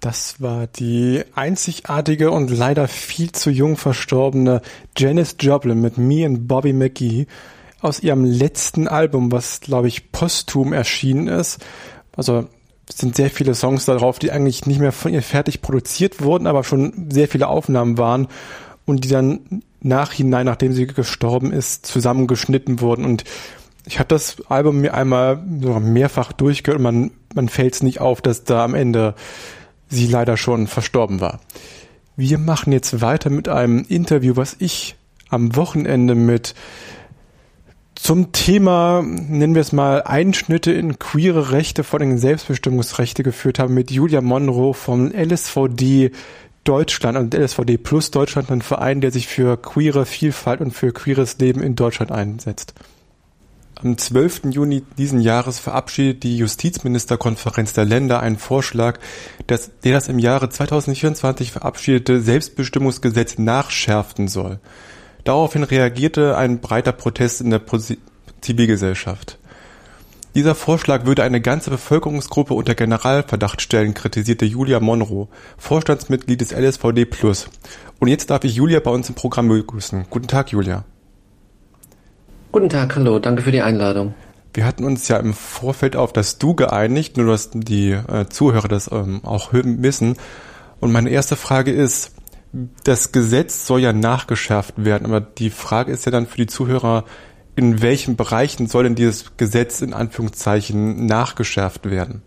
Das war die einzigartige und leider viel zu jung verstorbene Janis Joplin mit Me and Bobby McGee aus ihrem letzten Album, was, glaube ich, posthum erschienen ist. Also es sind sehr viele Songs darauf, die eigentlich nicht mehr von ihr fertig produziert wurden, aber schon sehr viele Aufnahmen waren und die dann nachhinein, nachdem sie gestorben ist, zusammengeschnitten wurden. Und ich habe das Album mir einmal so mehrfach durchgehört und man fällt es nicht auf, dass da am Ende sie leider schon verstorben war. Wir machen jetzt weiter mit einem Interview, was ich am Wochenende mit zum Thema, nennen wir es mal, Einschnitte in queere Rechte, vor allem Selbstbestimmungsrechte geführt habe, mit Julia Monroe vom LSVD Deutschland, also LSVD Plus Deutschland, ein Verein, der sich für queere Vielfalt und für queeres Leben in Deutschland einsetzt. Am 12. Juni diesen Jahres verabschiedet die Justizministerkonferenz der Länder einen Vorschlag, der das im Jahre 2024 verabschiedete Selbstbestimmungsgesetz nachschärfen soll. Daraufhin reagierte ein breiter Protest in der Zivilgesellschaft. Dieser Vorschlag würde eine ganze Bevölkerungsgruppe unter Generalverdacht stellen, kritisierte Julia Monroe, Vorstandsmitglied des LSVD Plus. Und jetzt darf ich Julia bei uns im Programm begrüßen. Guten Tag, Julia. Guten Tag, hallo, danke für die Einladung. Wir hatten uns ja im Vorfeld auf das Du geeinigt, nur dass die Zuhörer das auch wissen. Und meine erste Frage ist, das Gesetz soll ja nachgeschärft werden, aber die Frage ist ja dann für die Zuhörer, in welchen Bereichen soll denn dieses Gesetz in Anführungszeichen nachgeschärft werden?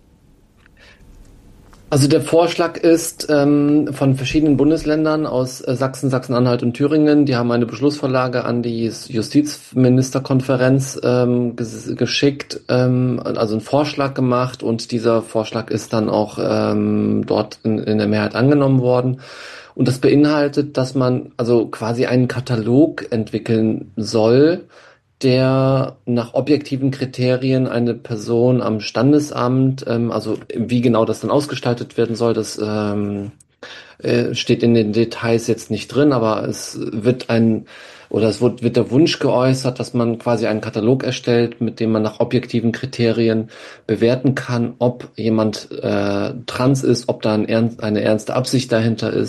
Also der Vorschlag ist von verschiedenen Bundesländern aus Sachsen, Sachsen-Anhalt und Thüringen. Die haben eine Beschlussvorlage an die Justizministerkonferenz geschickt, also einen Vorschlag gemacht, und dieser Vorschlag ist dann auch dort in der Mehrheit angenommen worden. Und das beinhaltet, dass man also quasi einen Katalog entwickeln soll, der nach objektiven Kriterien eine Person am Standesamt, also wie genau das dann ausgestaltet werden soll, das steht in den Details jetzt nicht drin, aber es wird wird der Wunsch geäußert, dass man quasi einen Katalog erstellt, mit dem man nach objektiven Kriterien bewerten kann, ob jemand trans ist, ob da eine ernste Absicht dahinter ist.